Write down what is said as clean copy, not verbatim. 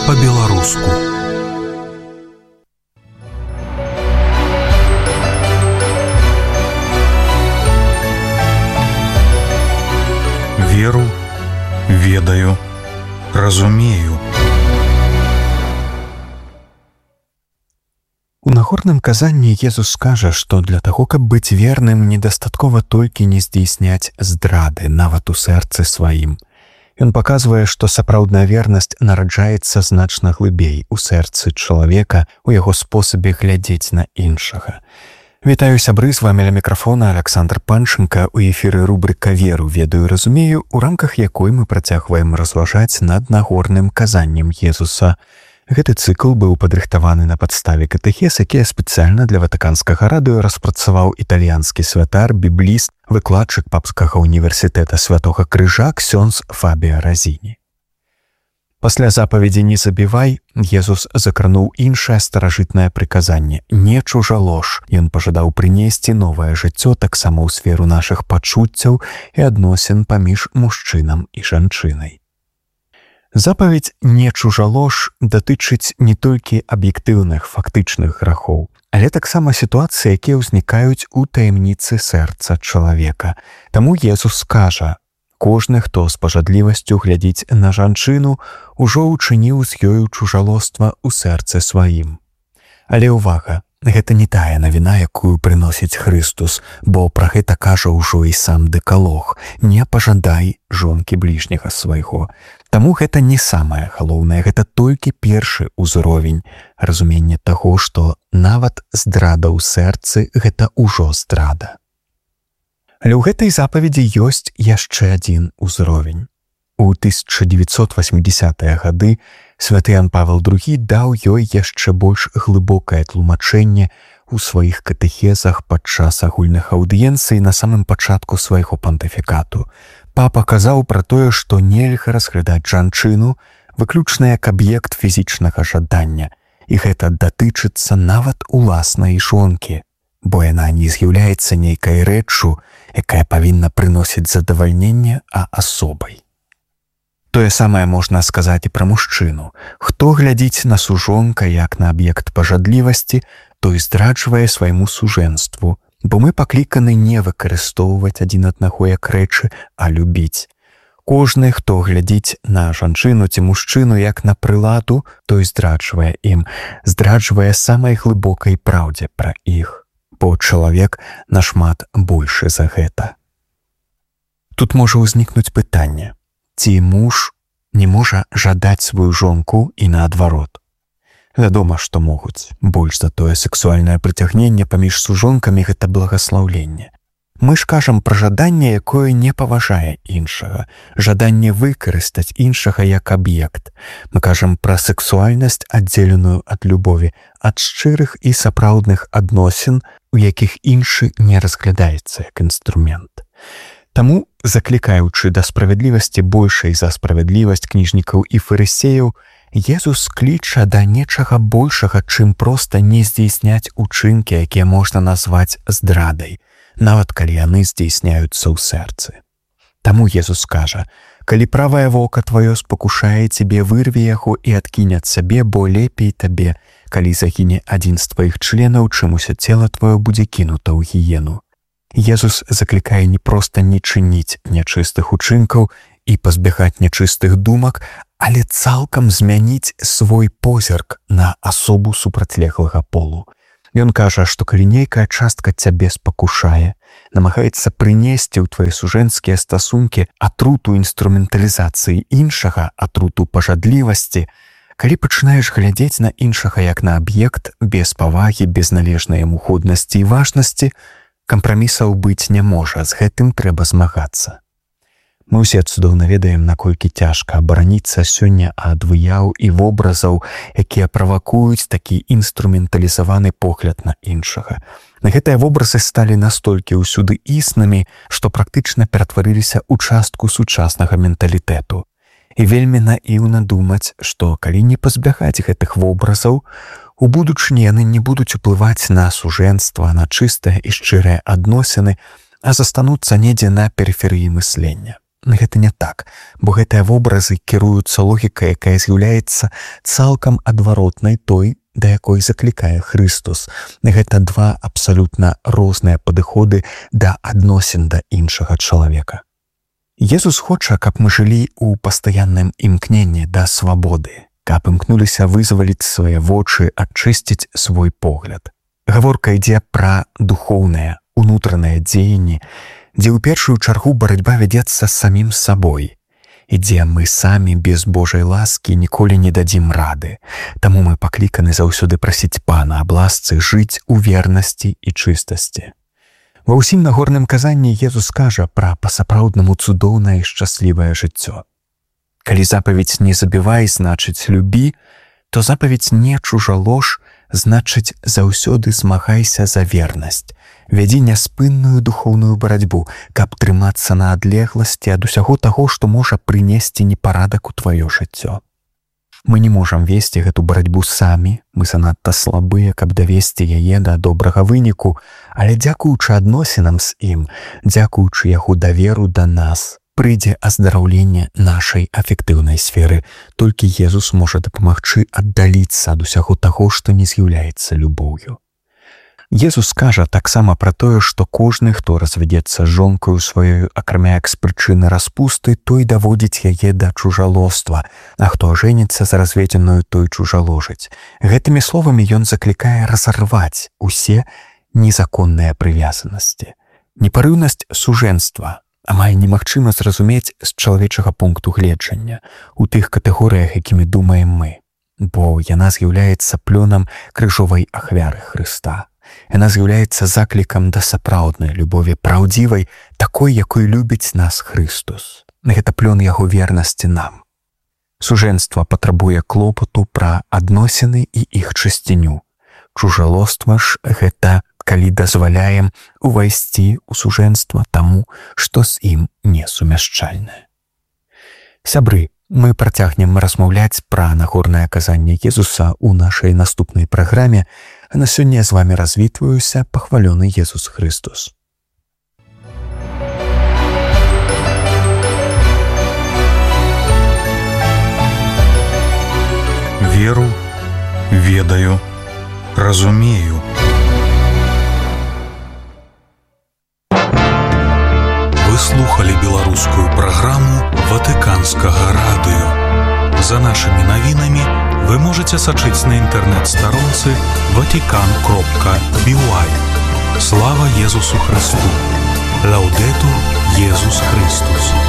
па-беларуску. Веру, ведаю, разумею. У нагорным казанні Езус скажа, што для таго, каб быць верным, недастаткова толькі не здзейсняць здрады, нават у сэрцы сваім. Ён паказвае, што сапраўдная вернасць нараджаецца значна глыбей у сэрцы чалавека, у яго спосабе глядзець на іншага. Вітаю, сябры, з вамі ля мікрафона Александр Панченка, у эфіры рубрыка «Веру, ведаю, разумею», у рамках якой мы працягваем разважаць над нагорным казаннем Езуса. Гэты цыкл быў падрыхтаваны на падставе катэхез, які спецыяльна для ватыканскага радыё распрацаваў італьянскі святар, бібліст, выкладчык папскага універсітэта Святога Крыжа ксёндз Фабіа Разіні. Пасля запаведзі «Не забівай» Езус закрануў іншае старажытнае прыказанне «Не чужалож». Ён пажадаў прынесці новае жыццё таксама ў сферу нашых пачуццяў і адносін паміж мужчынам і жанчынай. Запаведь «Не чужалож» датычыць не толькі аб'ектыўных фактычных грахоў, але таксама сітуацыі, якія ўзнікаюць у таямніцы сэрца чалавека. Таму Езус скажа: «Кожны, хто з пажадлівасцю глядзіць на жанчыну, ужо ўчыніў з ёю чужалоства ў сэрцы сваім». Але ўвага, гэта не тая навіна, якую прыносіць Хрыстус, бо пра гэта кажа ўжо і сам дэкалог: «Не пажадай жонкі бліжняга свайго». Таму гэта не самае галоўнае, гэта толькі першы ўзровень разумення таго, што нават здрада ў сэрцы — гэта ўжо здрада. Але ў гэтай запаведзі ёсць яшчэ адзін ўзровень. У 1980-е гады святы Ян Павел II даў ёй яшчэ больш глыбокае тлумачэнне ў сваіх катэхезах падчас агульных аўдыенцый на самым пачатку свайго пантыфікату. Папа казаў пра тое, што нельга разглядаць жанчыну выключна як аб'ект фізічнага жадання, і гэта датычыцца нават уласнай жонкі, бо яна не з'яўляецца нейкай рэччу, якая павінна прыносіць задавальненне, а асобай. Тое самае можна сказаць і пра мужчыну. Хто глядзіць на сужонка як на аб'ект пажадлівасці, той здраджвае свайму сужэнству, бо мы пакліканы не выкарыстоўваць адзін аднаго як рэчы, а любіць. Кожны, хто глядзіць на жанчыну ці мужчыну як на прыладу, той здраджвае ім, здраджвае самай глыбокай праўдзе пра іх, бо чалавек нашмат большы за гэта. Тут можа ўзнікнуць пытанне: ці муж не можа жадаць сваю жонку і наадварот? Вядома, што могуць. Больш за тое, сексуальнае прыцягненне паміж сужонкамі — гэта благаслаўленне. Мы ж кажам пра жаданне, якое не паважае іншага, жаданне выкарыстаць іншага як аб'ект. Мы кажам пра сексуальнасць, аддзеленую ад любові, ад шчырых і сапраўдных адносін, у якіх іншы не разглядаецца як інструмент. Таму, заклікаючы да справядлівасці большай за справядлівасць кніжнікаў і фарысеяў, Езус кліча да нечага большага, чым проста не здзейсняць учынкі, якія можна назваць здрадай, нават калі яны здзейсняюцца ў сэрцы. Таму Езус кажа: «Калі правае вока тваё спакушае цябе, вырві яго і адкінь ад сябе, бо лепей табе, калі загіне адзін з тваіх членаў, чым усе цела тваё будзе кінута ў гіену». Езус заклікае не проста не чыніць нячыстых учынкаў і пазбягаць нячыстых думак, але цалкам змяніць свой позірк на асобу супрацьлеглага полу. Ён кажа, што калі нейкая частка цябе спакушае, намагаецца прынесці ў твае сужэнцкія стасункі атруту інструменталізацыі іншага, атруту пажадлівасці, калі пачынаеш глядзець на іншага як на аб'ект, без павагі, без належнай яму годнасці і важнасці, кампрамісаў быць не можа, з гэтым трэба змагацца. Мы ўсе цудоўна ведаем, наколькі цяжка абараніцца сёння ад выяў і вобразаў, якія правакуюць такі інструменталізаваны погляд на іншага. Гэтыя вобразы сталі настолькі ўсюды існымі, што практычна ператварыліся ў частку сучаснага менталітэту. І вельмі наіўна думаць, што калі не пазбягаць гэтых вобразаў, у будучыні яны не будуць уплываць на сужэнства, на чыстыя і шчырыя адносіны, а застануцца недзе на перыферыі мыслення. Гэта не так, бо гэтыя вобразы кіруюцца логікай, якая з'яўляецца цалкам адваротнай той, да якой заклікае Христус. Гэта два абсалютна розныя падыходы да адносін да іншага чалавека. Езус хоча, каб мы жылі ў пастаянным імкненні да свабоды, каб імкнуліся вызваліць свае вочы, ачысціць свой погляд. Гаворка ідзе пра духоўнае, унутранае дзеянні, дзе ў першую чаргу барацьба вядзецца самім сабой, і дзе мы самі без Божай ласкі ніколі не дадзім рады. Таму мы пакліканы заўсёды прасіць Пана аб ласцы жыць у вернасці і чыстасці. Ва ўсім нагорным казанні Езус кажа пра па-сапраўднаму цудоўнае і шчаслівае жыццё. Калі запаведь «не забівай» значыць «любі», то запаведь «не чужалож» значыць заўсёды змагайся за вернасць, вядзі няспынную духоўную барацьбу, каб трымацца на адлегласці ад усяго таго, што можа прынесці непарадак у тваё жыццё. Мы не можам весці гэту барацьбу самі, мы занадта слабыя, каб давесці яе да добрага выніку, але дзякуючы адносінам з ім, дзякуючы яго даверу да нас, прыйдзе аздараўленне нашай афектыўнай сферы. Толькі Езус можа дапамагчы аддаліцца ад усяго таго, што не з'яўляецца любоўю. Езус кажа таксама пра тое, што кожны, хто развядзецца з жонкаю сваёю, акрамя як з прычыны распусты, той даводзіць яе да чужалоства, а хто ажэніцца за разведзеную, той чужаложыць. Гэтымі словамі ён заклікае разарваць усе незаконныя прывязанасці. Непарыўнасць сужэнства амаль немагчыма зразумець з чалавечага пункту гледжання у тых катэгорыях, якімі думаем мы, бо яна з'яўляецца плёнам крыжовай ахвяры Хрыста. Яна з'яўляецца заклікам да сапраўднай любові, праўдзівай, такой, якой любіць нас Христус. Гэта плён яго вернасці нам. Сужэнства патрабуе клопату пра адносіны і іх чысціню. Чужалоства ж гэта калі дазваляем увайсці ў сужэнства таму, што з ім несумяшчальнае. Сябры, мы працягнем размаўляць пра нагорнае казанне Езуса ў нашай наступнай праграме, а на сёння з вамі развітваюся, пахвалёны Езус Христус. Веру, ведаю, разумею. Вы слухали беларускую праграму Ватыканскага радыё. За нашымі навінамі вы можаце сачыць на інтэрнэт-старонцы vatican.by. Слава Езусу Христу! Лаўдэтур Езус Христус!